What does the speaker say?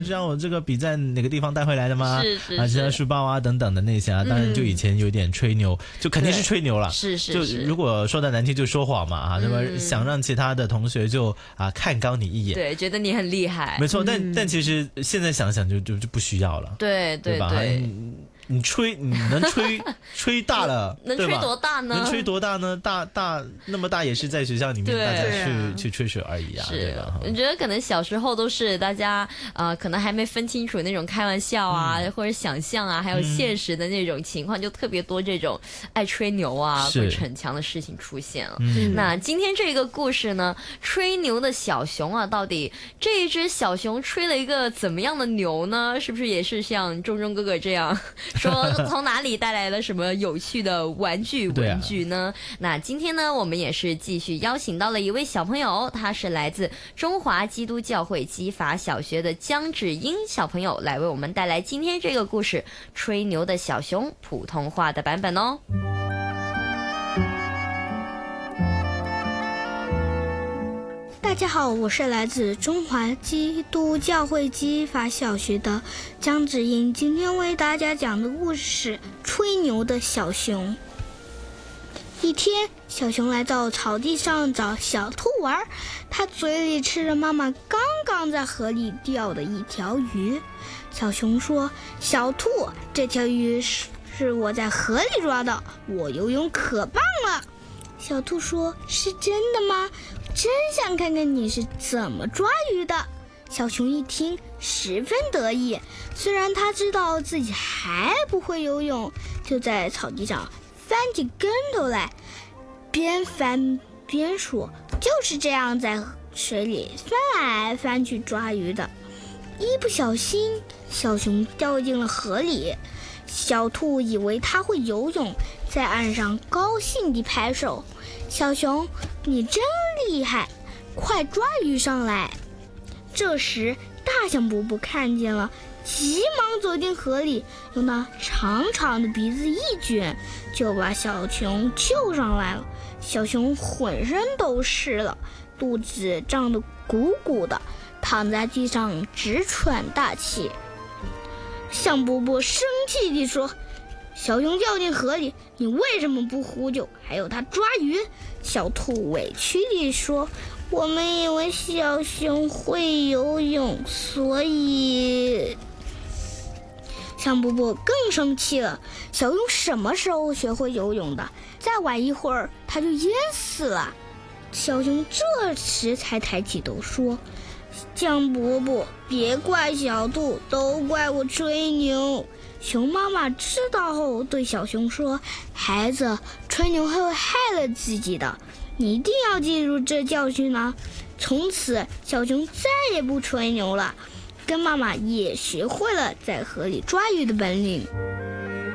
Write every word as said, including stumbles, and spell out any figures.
是让我这个笔在哪个地方带回来的吗？ 是是啊，其他书包啊等等的那些啊，当然就以前有点吹牛，嗯、就肯定是吹牛了。 是是是，就如果说的难听就说谎嘛啊，那么想让其他的同学就啊看高你一眼， 对，觉得你很厉害。 没错， 嗯、 但但其实现在想想就就就不需要了。 对对 对, 对吧？你你吹，你能吹吹大了， 能吹多大呢？ 能吹多大呢？大大那么大也是在学校里面大家去、啊、去吹水而已啊，对吧？ 我觉得可能小时候都是大家呃，可能还没分清楚那种开玩笑啊，嗯、或者想象啊，还有现实的那种情况，嗯、就特别多这种爱吹牛啊或者逞强的事情出现了。嗯、那今天这个故事呢，吹牛的小熊啊，到底这一只小熊吹了一个怎么样的牛呢？是不是也是像钟钟哥哥这样？说从哪里带来了什么有趣的玩具文具呢？啊、那今天呢，我们也是继续邀请到了一位小朋友，他是来自中华基督教会基法小学的江芷英小朋友，来为我们带来今天这个故事《吹牛的小熊》普通话的版本哦。 大家好，我是来自中华基督教会基法小学的江芷英，今天为大家讲的故事是吹牛的小熊。一天，小熊来到草地上找小兔玩，他嘴里吃着妈妈刚刚在河里钓的一条鱼。小熊说：小兔，这条鱼是是我在河里抓的，我游泳可棒了。小兔说：是真的吗？真想看看你是怎么抓鱼的。小熊一听十分得意，虽然他知道自己还不会游泳，就在草地上翻起跟头来，边翻边说：就是这样在水里翻来翻去抓鱼的。一不小心，小熊掉进了河里。小兔以为他会游泳，在岸上高兴地拍手：小熊，你真厉害，快抓鱼上来。这时大象伯伯看见了，急忙走进河里，用那长长的鼻子一卷，就把小熊救上来了。小熊浑身都湿了，肚子胀得鼓鼓的，躺在地上直喘大气。象伯伯生气地说：小熊掉进河里，你为什么不呼救？还有他抓鱼。小兔委屈地说：我们以为小熊会游泳，所以……象伯伯更生气了。小熊什么时候学会游泳的？再晚一会儿他就淹死了。小熊这时才抬起头说：象伯伯，别怪小兔，都怪我吹牛。熊妈妈知道后对小熊说：孩子，吹牛会害了自己的，你一定要记住这教训啊。从此小熊再也不吹牛了，跟妈妈也学会了在河里抓鱼的本领。